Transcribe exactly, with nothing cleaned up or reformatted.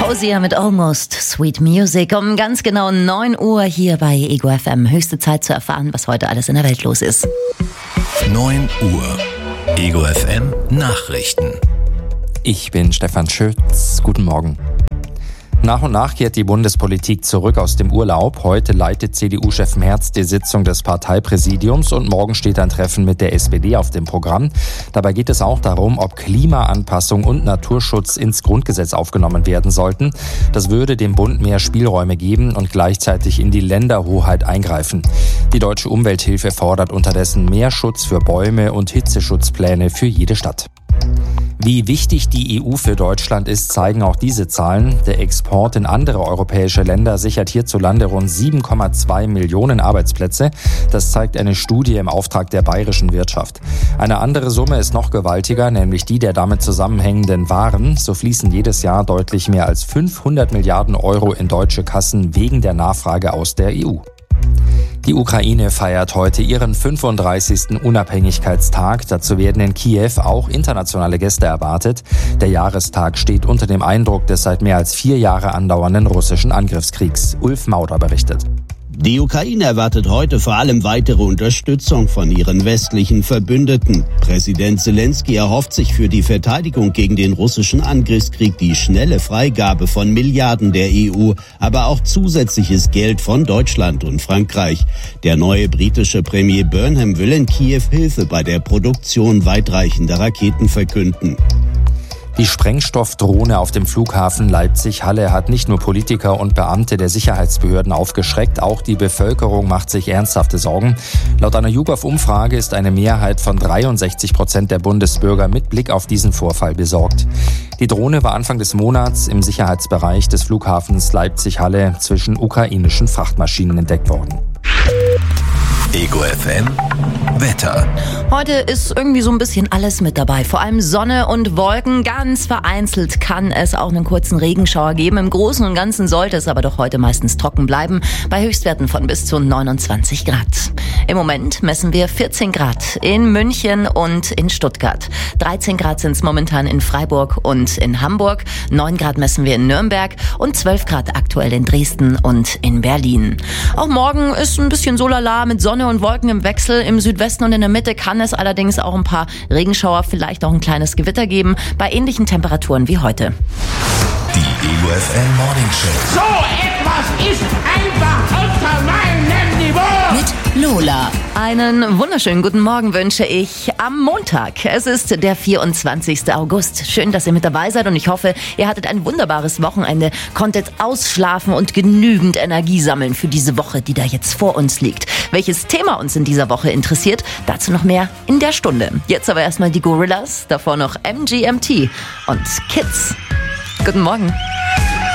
Ozia mit Almost Sweet Music um ganz genau neun Uhr hier bei Ego F M. Höchste Zeit zu erfahren, was heute alles in der Welt los ist. neun Uhr. Ego F M Nachrichten. Ich bin Stefan Schütz. Guten Morgen. Nach und nach kehrt die Bundespolitik zurück aus dem Urlaub. Heute leitet C D U-Chef Merz die Sitzung des Parteipräsidiums und morgen steht ein Treffen mit der S P D auf dem Programm. Dabei geht es auch darum, ob Klimaanpassung und Naturschutz ins Grundgesetz aufgenommen werden sollten. Das würde dem Bund mehr Spielräume geben und gleichzeitig in die Länderhoheit eingreifen. Die Deutsche Umwelthilfe fordert unterdessen mehr Schutz für Bäume und Hitzeschutzpläne für jede Stadt. Wie wichtig die E U für Deutschland ist, zeigen auch diese Zahlen. Der Export in andere europäische Länder sichert hierzulande rund sieben Komma zwei Millionen Arbeitsplätze. Das zeigt eine Studie im Auftrag der bayerischen Wirtschaft. Eine andere Summe ist noch gewaltiger, nämlich die der damit zusammenhängenden Waren. So fließen jedes Jahr deutlich mehr als fünfhundert Milliarden Euro in deutsche Kassen wegen der Nachfrage aus der E U. Die Ukraine feiert heute ihren fünfunddreißigsten Unabhängigkeitstag. Dazu werden in Kiew auch internationale Gäste erwartet. Der Jahrestag steht unter dem Eindruck des seit mehr als vier Jahre andauernden russischen Angriffskriegs. Ulf Mauder berichtet. Die Ukraine erwartet heute vor allem weitere Unterstützung von ihren westlichen Verbündeten. Präsident Zelensky erhofft sich für die Verteidigung gegen den russischen Angriffskrieg die schnelle Freigabe von Milliarden der E U, aber auch zusätzliches Geld von Deutschland und Frankreich. Der neue britische Premier Burnham will in Kiew Hilfe bei der Produktion weitreichender Raketen verkünden. Die Sprengstoffdrohne auf dem Flughafen Leipzig-Halle hat nicht nur Politiker und Beamte der Sicherheitsbehörden aufgeschreckt, auch die Bevölkerung macht sich ernsthafte Sorgen. Laut einer YouGov-Umfrage ist eine Mehrheit von dreiundsechzig Prozent der Bundesbürger mit Blick auf diesen Vorfall besorgt. Die Drohne war Anfang des Monats im Sicherheitsbereich des Flughafens Leipzig-Halle zwischen ukrainischen Frachtmaschinen entdeckt worden. Ego F M Wetter. Heute ist irgendwie so ein bisschen alles mit dabei. Vor allem Sonne und Wolken. Ganz vereinzelt kann es auch einen kurzen Regenschauer geben. Im Großen und Ganzen sollte es aber doch heute meistens trocken bleiben. Bei Höchstwerten von bis zu neunundzwanzig Grad. Im Moment messen wir vierzehn Grad in München und in Stuttgart. dreizehn Grad sind es momentan in Freiburg und in Hamburg. neun Grad messen wir in Nürnberg und zwölf Grad aktuell in Dresden und in Berlin. Auch morgen ist ein bisschen so lala mit Sonne und Wolken im Wechsel. Im Südwesten und in der Mitte kann es allerdings auch ein paar Regenschauer, vielleicht auch ein kleines Gewitter geben, bei ähnlichen Temperaturen wie heute. Die Ego F M Morning Show. So etwas ist einfach unter meinem Niveau. Mit Lola. Einen wunderschönen guten Morgen wünsche ich am Montag. Es ist der vierundzwanzigsten August. Schön, dass ihr mit dabei seid und ich hoffe, ihr hattet ein wunderbares Wochenende, konntet ausschlafen und genügend Energie sammeln für diese Woche, die da jetzt vor uns liegt. Welches Thema uns in dieser Woche interessiert, dazu noch mehr in der Stunde. Jetzt aber erstmal die Gorillas, davor noch M G M T und Kids. Guten Morgen.